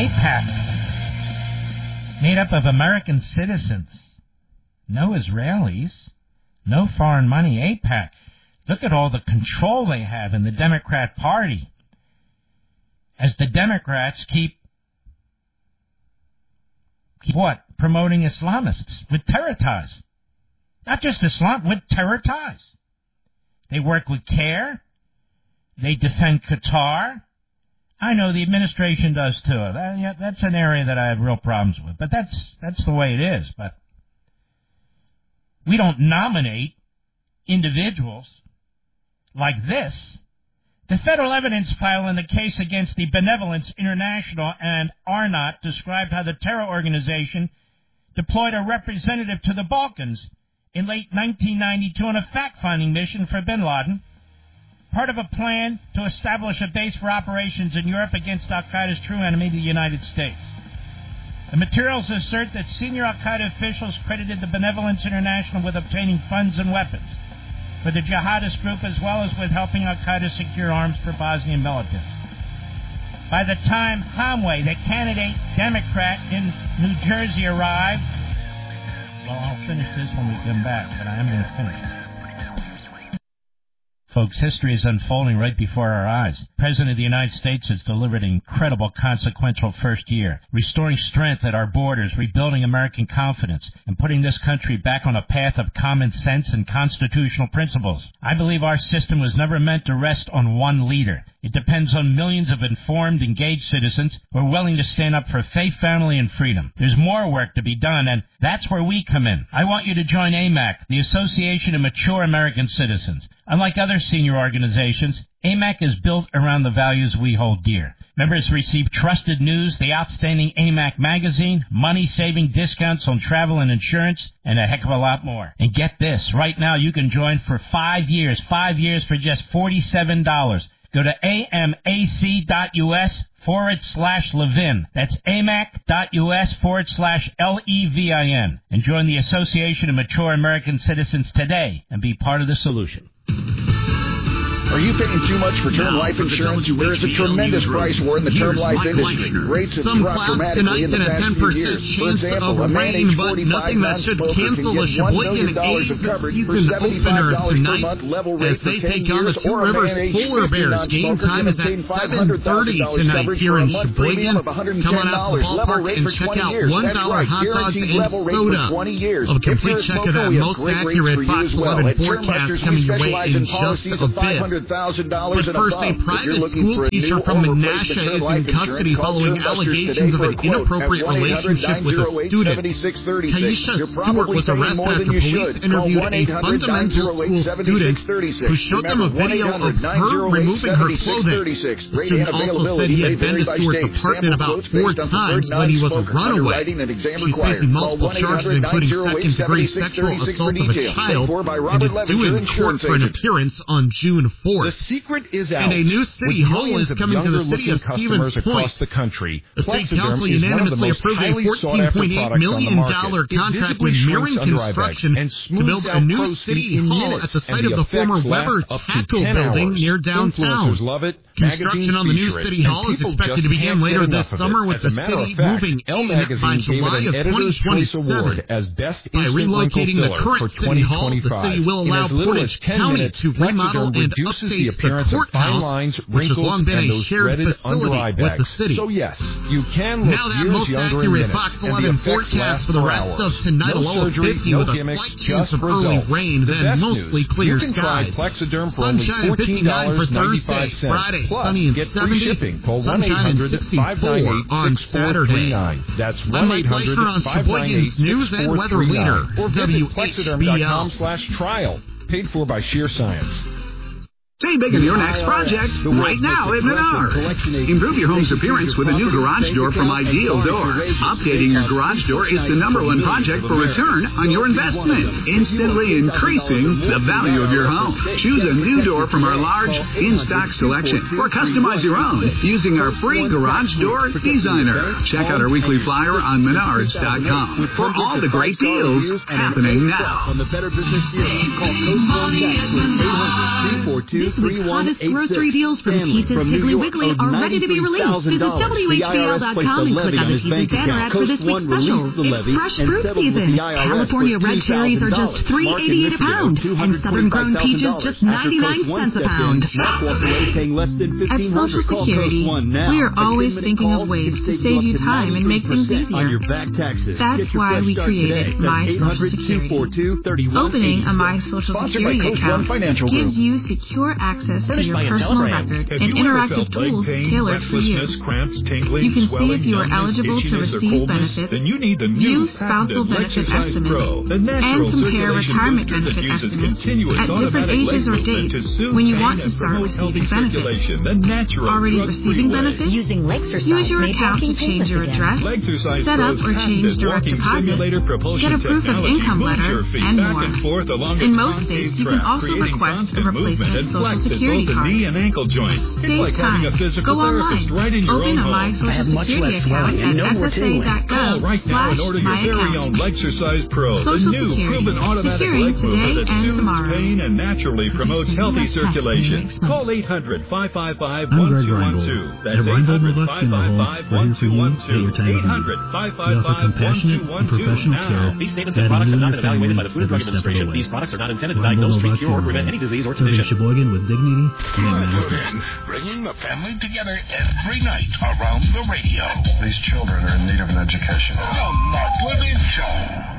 AIPAC, made up of American citizens. No Israelis. No foreign money. AIPAC. Look at all the control they have in the Democrat Party. As the Democrats keep what? Promoting Islamists with terror ties. Not just Islam, with terror ties. They work with CARE. They defend Qatar. I know the administration does too. That's an area that I have real problems with. But that's the way it is. But we don't nominate individuals like this. The federal evidence file in the case against the Benevolence International and Arnot described how the terror organization deployed a representative to the Balkans in late 1992 on a fact-finding mission for bin Laden, part of a plan to establish a base for operations in Europe against al-Qaeda's true enemy, the United States. The materials assert that senior al-Qaeda officials credited the Benevolence International with obtaining funds and weapons for the jihadist group, as well as with helping al-Qaeda secure arms for Bosnian militants. By the time Hamway, the candidate Democrat in New Jersey, arrived, well, I'll finish this when we come back, but I am going to finish. Folks, history is unfolding right before our eyes. The President of the United States has delivered an incredible, consequential first year, restoring strength at our borders, rebuilding American confidence, and putting this country back on a path of common sense and constitutional principles. I believe our system was never meant to rest on one leader. It depends on millions of informed, engaged citizens who are willing to stand up for faith, family, and freedom. There's more work to be done, and that's where we come in. I want you to join AMAC, the Association of Mature American Citizens. Unlike other senior organizations, AMAC is built around the values we hold dear. Members receive trusted news, the outstanding AMAC magazine, money-saving discounts on travel and insurance, and a heck of a lot more. And get this, right now you can join for 5 years for just $47. Go to amac.us/Levin. That's amac.us/LEVIN. And join the Association of Mature American Citizens today and be part of the solution. Are you paying too much for term life insurance? There is a tremendous price war in the term life industry. Rates have dropped dramatically in the past few years. For example, a man age 45 non-smoker can get $1 million of coverage for $75 per month level rate for 10 years, or a man age 50 non-smoker can obtain $500,000 coverage for a month premium of $110 level rate for 20 years. That's right, guaranteed level rate for 20 years. A complete check of that most accurate Fox 11 forecast coming your way in just a bit. But first, a private school teacher from Menasha is in custody following allegations of an inappropriate relationship with a student. Kaisha Stewart was arrested after police interviewed a fundamental school student who showed them a video of her removing her clothing. The student also said he had been to Stewart's apartment about 4 times when he was a runaway. She's facing multiple charges, including second-degree sexual assault of a child, and is due in court for an appearance on June 4th. The secret is out. And a new city hall is coming to the city of Stevens Point. The country. The state council unanimously approved a $14.8 million contract with Mirren Construction to build a new city hall at the site of the former Weber Tackle building near downtown. Construction on the new city hall is expected to begin later this summer, with the city moving in by July of 2027. By relocating the current city hall, the city will allow Portage County to remodel and update the courthouse, which has long been a shared facility with the city. So yes, you can look now that most accurate Fox 11 forecast for the rest of tonight, a low of 50 with a slight chance of early rain, then mostly clear skies. Sunshine at 59 for Thursday, Friday, sunny and 70, sunshine and 64 on Saturday. That's I'm Mike Fleischer on Sheboygan's News and Weather Leader, or visit WHBL. plexaderm.com/trial, paid for by Sheer Science. Save big on your next project right now at Menards. Improve your home's appearance with a new garage door from Ideal Door. Updating your garage door is the #1 project for return on your investment, instantly increasing the value of your home. Choose a new door from our large in-stock selection, or customize your own using our free garage door designer. Check out our weekly flyer on Menards.com for all the great deals happening now. On the Better Business Bureau, call Coach Money at Menards. This week's hottest grocery deals from Pete's Piggly Wiggly are ready to be released. Visit WHBL.com and click on the Pete's banner ad for this week's specials. It's fresh fruit season. California red cherries are just $3.88 a pound, and Southern grown peaches just 99 cents a pound. At Social Security, we are always thinking of ways to save you time and make things easier. That's why we created My Social Security. Opening a My Social Security account gives you secure access to your personal record and interactive tools tailored for you. You can see if you are eligible to receive benefits, view spousal benefit estimates, and compare retirement benefit estimates at different ages or dates when you want to start receiving benefits. Already receiving benefits? Use your account to change your address, set up or change direct deposit, get a proof of income letter, and more. In most states, you can also request a replacement Social Security card. Save time. Go online. Open a My Social Security account at ssa.gov/myaccount. Social Security. Securing today and tomorrow. And naturally promotes healthy circulation. Call 800-555-1212. That's 800-555-1212. 800-555-1212 now. These statements and products have not been evaluated by the Food and Drug Administration. These products are not intended to diagnose, treat, cure, or prevent any disease or condition. Sheboygan with dignity. Bringing the family together every night around the radio. These children are in need of an education. The Mark Levin Show.